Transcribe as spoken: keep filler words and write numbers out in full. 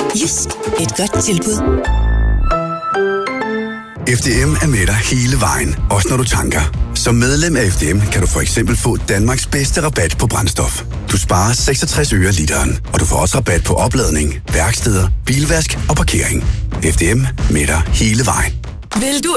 Jysk, et godt tilbud. F D M er med dig hele vejen, også når du tanker. Som medlem af F D M kan du for eksempel få Danmarks bedste rabat på brændstof. Du sparer seksogtres øre literen, og du får også rabat på opladning, værksteder, bilvask og parkering. F D M med dig hele vejen. Vil du